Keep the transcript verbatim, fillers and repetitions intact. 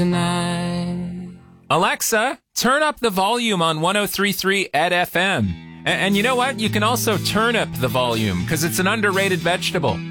tonight. Alexa, turn up the volume on one oh three point three at F M. And, and you know what? You can also turnip the volume because it's an underrated vegetable.